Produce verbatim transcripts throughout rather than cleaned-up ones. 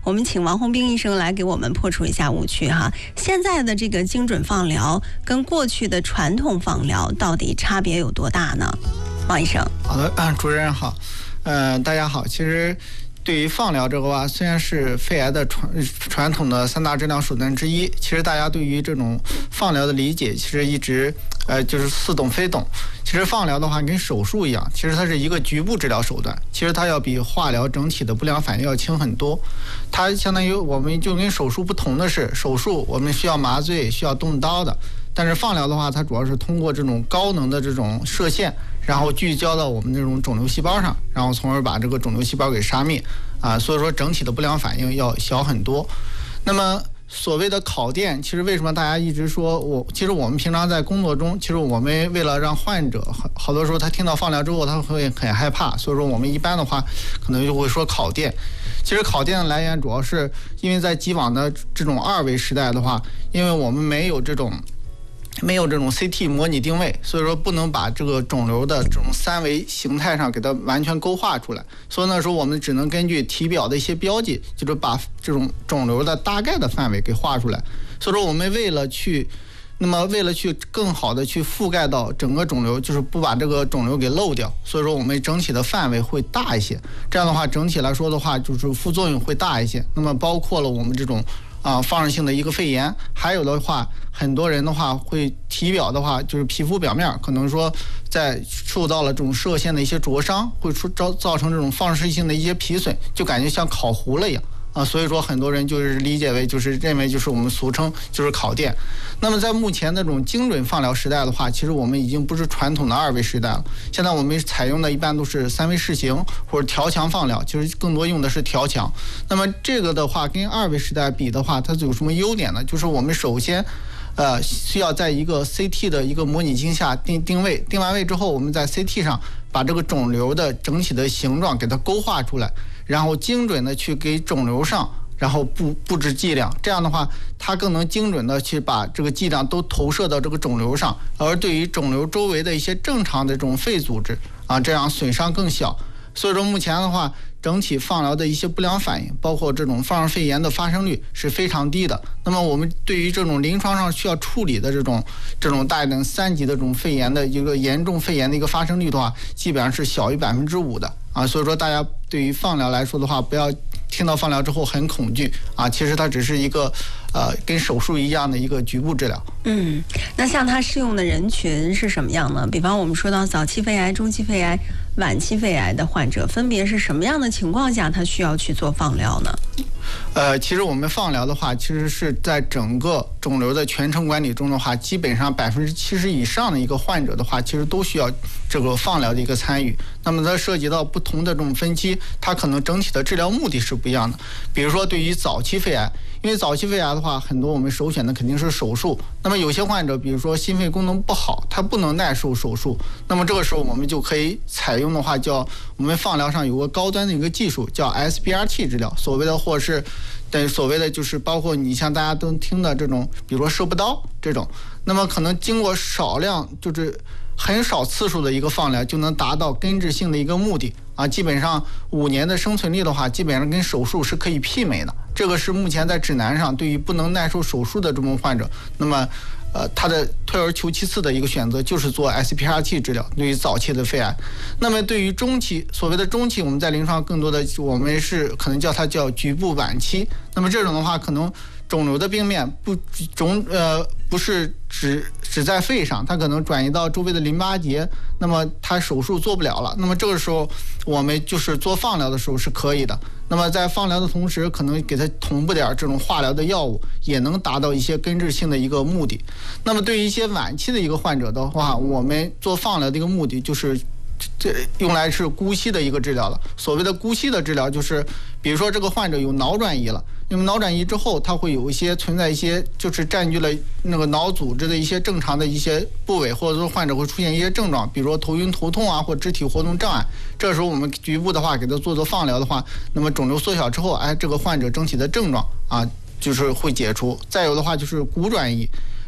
我们请王宏斌医生来给我们破除一下误区哈。现在的这个精准放疗跟过去的传统放疗到底差别有多大呢？王医生。 好的，嗯，主持人好，呃，大家好。其实对于放疗这个话，虽然是肺癌的传传统的三大治疗手段之一，其实大家对于这种放疗的理解，其实一直呃就是似懂非懂。其实放疗的话跟手术一样，其实它是一个局部治疗手段，其实它要比化疗整体的不良反应要轻很多。它相当于我们就跟手术不同的是，手术我们需要麻醉，需要动刀的，但是放疗的话，它主要是通过这种高能的这种射线，然后聚焦到我们这种肿瘤细胞上，然后从而把这个肿瘤细胞给杀灭啊，所以说整体的不良反应要小很多。那么所谓的烤电，其实为什么大家一直说我，其实我们平常在工作中，其实我们为了让患者好多时候他听到放疗之后他会很害怕，所以说我们一般的话可能就会说烤电。其实烤电的来源主要是因为在既往的这种二维时代的话，因为我们没有这种没有这种 C T 模拟定位，所以说不能把这个肿瘤的这种三维形态上给它完全勾画出来，所以那时候我们只能根据体表的一些标记，就是把这种肿瘤的大概的范围给画出来。所以说我们为了去那么为了去更好的去覆盖到整个肿瘤，就是不把这个肿瘤给漏掉，所以说我们整体的范围会大一些，这样的话整体来说的话就是副作用会大一些。那么包括了我们这种啊，放射性的一个肺炎，还有的话，很多人的话会体表的话，就是皮肤表面可能说在受到了这种射线的一些灼伤，会出造造成这种放射性的一些皮损，就感觉像烤糊了一样啊，所以说很多人就是理解为就是认为就是我们俗称就是烤电。那么在目前那种精准放疗时代的话，其实我们已经不是传统的二维时代了，现在我们采用的一般都是三维视型或者调强放疗，其实更多用的是调强。那么这个的话跟二维时代比的话，它有什么优点呢？就是我们首先呃，需要在一个 C T 的一个模拟镜下定定位，定完位之后，我们在 C T 上把这个肿瘤的整体的形状给它勾画出来，然后精准的去给肿瘤上然后布布置剂量，这样的话它更能精准的去把这个剂量都投射到这个肿瘤上，而对于肿瘤周围的一些正常的这种肺组织啊，这样损伤更小。所以说目前的话，整体放疗的一些不良反应，包括这种放射肺炎的发生率是非常低的。那么我们对于这种临床上需要处理的这种这种大等三级的这种肺炎的一个严重肺炎的一个发生率的话，基本上是小于百分之五的啊。所以说大家对于放疗来说的话，不要听到放疗之后很恐惧啊，其实它只是一个呃跟手术一样的一个局部治疗。 嗯，那像它适用的人群是什么样呢？比方我们说到早期肺癌、中期肺癌、晚期肺癌的患者，分别是什么样的情况下他需要去做放疗呢？ 呃，其实我们放疗的话，其实是在整个肿瘤的全程管理中的话，基本上百分之七十以上的一个患者的话，其实都需要这个放疗的一个参与。那么它涉及到不同的这种分期，它可能整体的治疗目的是不一样的。比如说对于早期肺癌，因为早期肺癌的话，很多我们首选的肯定是手术。那么有些患者，比如说心肺功能不好，他不能耐受手术，那么这个时候我们就可以采用的话，叫我们放疗上有个高端的一个技术，叫 S B R T 治疗，所谓的或是对所谓的就是包括你像大家都听的这种，比如说射不刀这种，那么可能经过少量就是很少次数的一个放疗，就能达到根治性的一个目的啊。基本上五年的生存率的话，基本上跟手术是可以媲美的。这个是目前在指南上对于不能耐受手术的这种患者，那么呃，他的退而求其次的一个选择就是做 S B R T 治疗，对于早期的肺癌。那么对于中期，所谓的中期，我们在临床更多的我们是可能叫它叫局部晚期。那么这种的话，可能肿瘤的病变不肿呃不是只只在肺上，它可能转移到周围的淋巴结，那么它手术做不了了。那么这个时候我们就是做放疗的时候是可以的。那么在放疗的同时，可能给它同步点这种化疗的药物，也能达到一些根治性的一个目的。那么对于一些晚期的一个患者的话，我们做放疗的一个目的就是这用来是姑息的一个治疗了。所谓的姑息的治疗，就是比如说这个患者有脑转移了，因为脑转移之后，它会有一些存在一些就是占据了那个脑组织的一些正常的一些部位，或者说患者会出现一些症状，比如说头晕头痛啊，或肢体活动障碍。这时候我们局部的话给他做做放疗的话，那么肿瘤缩小之后，哎，这个患者整体的症状啊就是会解除。再有的话就是骨转移。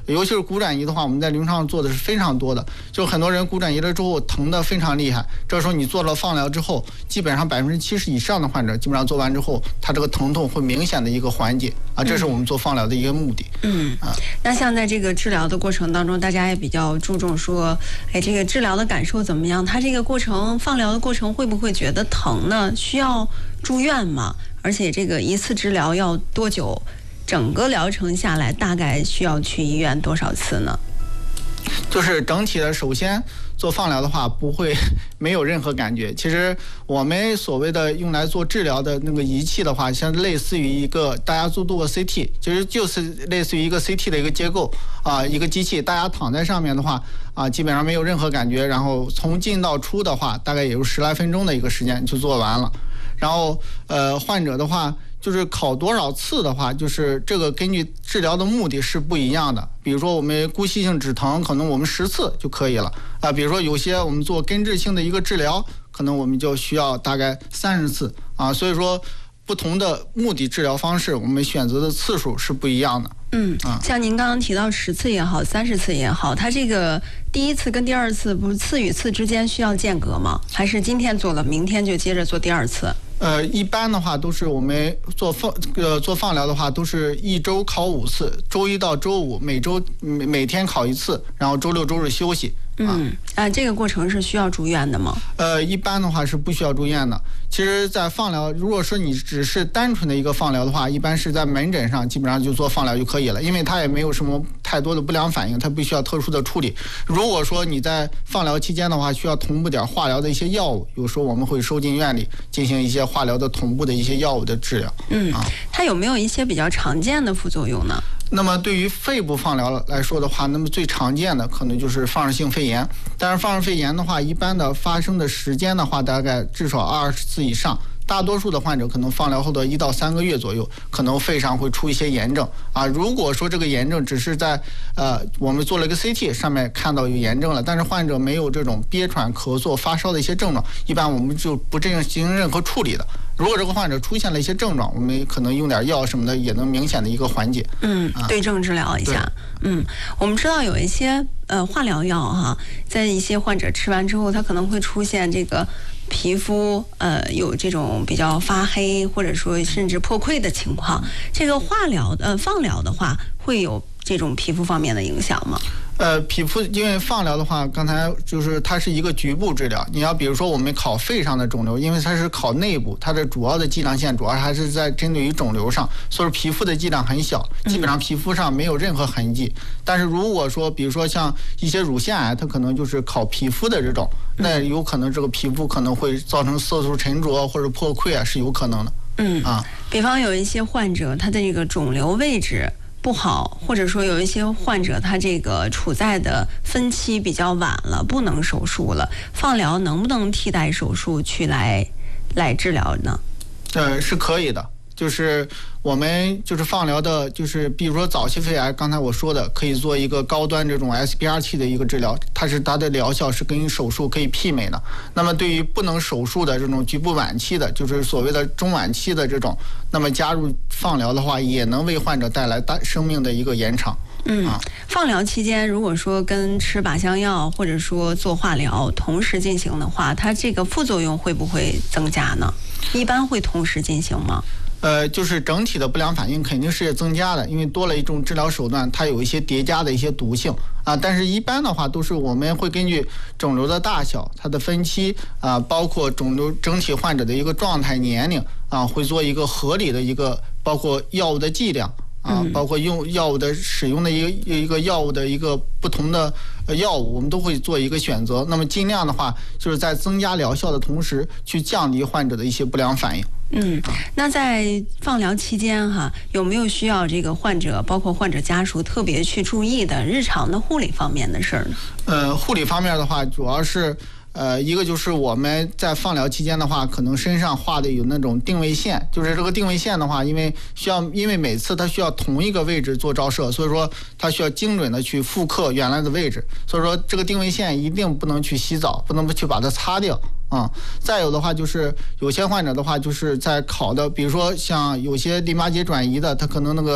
尤其是骨转移的话，我们在临床上做的是非常多的。就很多人骨转移了之后疼得非常厉害，这时候你做了放疗之后，基本上百分之七十以上的患者基本上做完之后，他这个疼痛会明显的一个缓解啊，这是我们做放疗的一个目的。 嗯啊，那像在这个治疗的过程当中，大家也比较注重说，哎，这个治疗的感受怎么样？他这个过程放疗的过程会不会觉得疼呢？需要住院吗？而且这个一次治疗要多久？整个疗程下来大概需要去医院多少次呢？ 就是整体的，首先做放疗的话不会没有任何感觉。其实我们所谓的用来做治疗的那个仪器的话，像类似于一个大家做做过 C T， 其实就是类似于一个 C T 的一个结构啊，一个机器，大家躺在上面的话啊，基本上没有任何感觉。然后从进到出的话，大概也就十来分钟的一个时间就做完了。然后呃，患者的话。就是考多少次的话，就是这个根据治疗的目的是不一样的。比如说我们姑息性止疼，可能我们十次就可以了啊。比如说有些我们做根治性的一个治疗，可能我们就需要大概三十次啊。所以说不同的目的治疗方式，我们选择的次数是不一样的。 嗯，像您刚刚提到十次也好，三十次也好，它这个第一次跟第二次不是次与次之间需要间隔吗？还是今天做了，明天就接着做第二次？ 呃，一般的话都是我们做放呃做放疗的话，都是一周考五次，周一到周五每周每每天考一次，然后周六周日休息。 嗯，啊，这个过程是需要住院的吗？ 呃，一般的话是不需要住院的。其实，在放疗，如果说你只是单纯的一个放疗的话，一般是在门诊上基本上就做放疗就可以了，因为它也没有什么太多的不良反应，它不需要特殊的处理。如果说你在放疗期间的话，需要同步点化疗的一些药物，有时候我们会收进院里进行一些化疗的同步的一些药物的治疗。 嗯，啊，它有没有一些比较常见的副作用呢？ 那么对于肺部放疗来说的话，那么最常见的可能就是放射性肺炎。但是放射肺炎的话，一般的发生的时间的话，大概至少二十次以上。大多数的患者可能放疗后的一到三个月左右，可能肺上会出一些炎症啊。如果说这个炎症只是在呃我们做了一个 C T 上面看到有炎症了，但是患者没有这种憋喘、咳嗽、发烧的一些症状，一般我们就不进行任何处理的。如果这个患者出现了一些症状，我们可能用点药什么的，也能明显的一个缓解。 嗯，对症治疗一下。嗯，我们知道有一些呃化疗药哈，在一些患者吃完之后，他可能会出现这个皮肤呃有这种比较发黑，或者说甚至破溃的情况。这个化疗呃放疗的话，会有这种皮肤方面的影响吗？ 呃，皮肤因为放疗的话，刚才就是它是一个局部治疗。你要比如说我们考肺上的肿瘤，因为它是考内部，它的主要的剂量线主要还是在针对于肿瘤上，所以皮肤的剂量很小，基本上皮肤上没有任何痕迹。但是如果说比如说像一些乳腺癌，它可能就是考皮肤的这种，那有可能这个皮肤可能会造成色素沉着或者破溃啊，是有可能的。 嗯啊， 比方有一些患者他的这个肿瘤位置不好，或者说有一些患者他这个处在的分期比较晚了，不能手术了，放疗能不能替代手术去来来治疗呢？ 呃，是可以的。就是我们就是放疗的，就是比如说早期肺癌，刚才我说的，可以做一个高端这种 S B R T 的一个治疗，它是它的疗效是跟手术可以媲美的。那么对于不能手术的这种局部晚期的，就是所谓的中晚期的这种，那么加入放疗的话，也能为患者带来大生命的一个延长。 嗯，放疗期间如果说跟吃靶向药或者说做化疗同时进行的话，它这个副作用会不会增加呢？一般会同时进行吗？ 呃，就是整体的不良反应肯定是增加的，因为多了一种治疗手段，它有一些叠加的一些毒性啊。但是一般的话，都是我们会根据肿瘤的大小、它的分期啊，包括肿瘤整体患者的一个状态、年龄啊，会做一个合理的一个，包括药物的剂量啊，包括用药物的使用的一个一个药物的一个不同的药物，我们都会做一个选择。那么尽量的话，就是在增加疗效的同时，去降低患者的一些不良反应。 嗯，那在放疗期间哈，有没有需要这个患者，包括患者家属特别去注意的日常的护理方面的事儿呢？ 呃，护理方面的话，主要是。呃，一个就是我们在放疗期间的话，可能身上画的有那种定位线，就是这个定位线的话，因为需要，因为每次它需要同一个位置做照射，所以说它需要精准的去复刻原来的位置，所以说这个定位线一定不能去洗澡，不能去把它擦掉啊、嗯。再有的话就是有些患者的话，就是在考的，比如说像有些淋巴结转移的，他可能那个。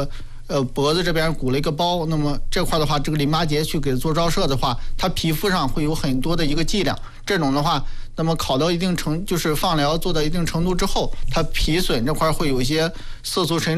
呃脖子这边鼓了一个包，那么这块的话，这个淋巴结去给做照射的话，它皮肤上会有很多的一个剂量，这种的话，那么烤到一定程，就是放疗做到一定程度之后，它皮损这块会有一些色素沉